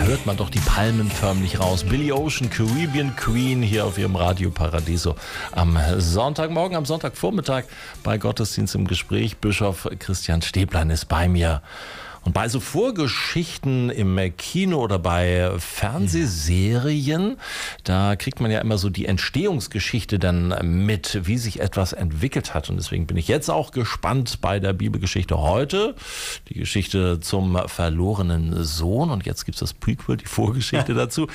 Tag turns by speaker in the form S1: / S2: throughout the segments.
S1: hört man doch die Palmen förmlich raus. Billy Ocean, Caribbean Queen, hier auf ihrem Radio Paradiso am Sonntagmorgen, am Sonntagvormittag bei Gottesdienst im Gespräch. Bischof Christian Stäblein ist bei mir. Und bei so Vorgeschichten im Kino oder bei Fernsehserien, da kriegt man ja immer so die Entstehungsgeschichte dann mit, wie sich etwas entwickelt hat. Und deswegen bin ich jetzt auch gespannt bei der Bibelgeschichte heute. Die Geschichte zum verlorenen Sohn. Und jetzt gibt es das Prequel, die Vorgeschichte dazu.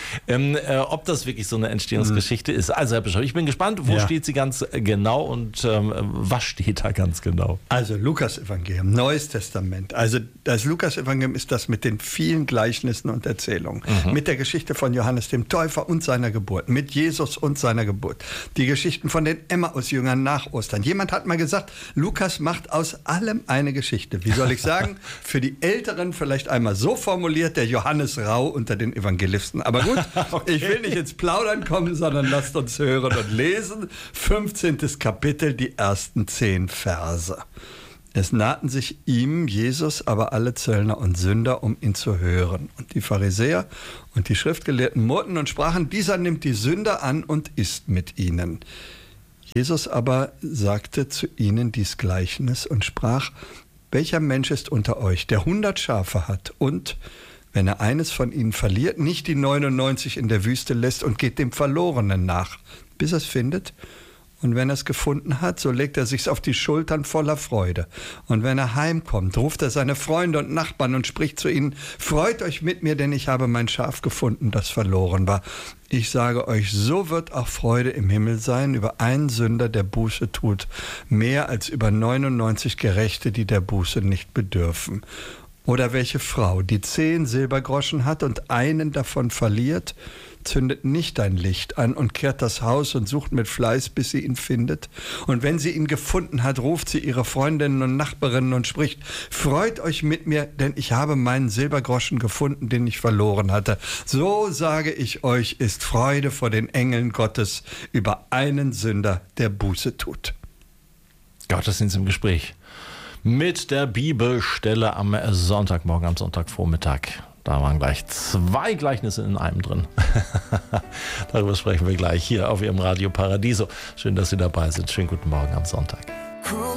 S1: Ob das wirklich so eine Entstehungsgeschichte ist. Also Herr Bischof, ich bin gespannt, wo steht sie ganz genau und was steht da ganz genau?
S2: Also Lukas-Evangelium, Neues Testament. Also das Lukas-Evangelium ist das mit den vielen Gleichnissen und Erzählungen. Mit der Geschichte von Johannes dem Täufer und seiner Geburt. Mit Jesus und seiner Geburt. Die Geschichten von den Emmaus-Jüngern nach Ostern. Jemand hat mal gesagt, Lukas macht aus allem eine Geschichte. Wie soll ich sagen? Für die Älteren vielleicht einmal so formuliert, der Johannes Rau unter den Evangelisten. Aber gut, okay. Ich will nicht ins Plaudern kommen, sondern lasst uns hören und lesen. 15. Kapitel, die ersten 10 Verse. Es nahten sich ihm, Jesus, aber alle Zöllner und Sünder, um ihn zu hören. Und die Pharisäer und die Schriftgelehrten murrten und sprachen, dieser nimmt die Sünder an und isst mit ihnen. Jesus aber sagte zu ihnen dies Gleichnis und sprach, welcher Mensch ist unter euch, der 100 Schafe hat und, wenn er eines von ihnen verliert, nicht die 99 in der Wüste lässt und geht dem Verlorenen nach, bis er es findet? Und wenn er es gefunden hat, so legt er sich's auf die Schultern voller Freude. Und wenn er heimkommt, ruft er seine Freunde und Nachbarn und spricht zu ihnen, freut euch mit mir, denn ich habe mein Schaf gefunden, das verloren war. Ich sage euch, so wird auch Freude im Himmel sein über einen Sünder, der Buße tut, mehr als über 99 Gerechte, die der Buße nicht bedürfen. Oder welche Frau, die 10 Silbergroschen hat und einen davon verliert, zündet nicht ein Licht an und kehrt das Haus und sucht mit Fleiß, bis sie ihn findet. Und wenn sie ihn gefunden hat, ruft sie ihre Freundinnen und Nachbarinnen und spricht, freut euch mit mir, denn ich habe meinen Silbergroschen gefunden, den ich verloren hatte. So sage ich euch, ist Freude vor den Engeln Gottes über einen Sünder, der Buße tut.
S1: Gottesdienst im Gespräch mit der Bibelstelle am Sonntagmorgen, am Sonntagvormittag. Da waren gleich 2 Gleichnisse in einem drin. Darüber sprechen wir gleich hier auf Ihrem Radio Paradiso. Schön, dass Sie dabei sind. Schönen guten Morgen am Sonntag.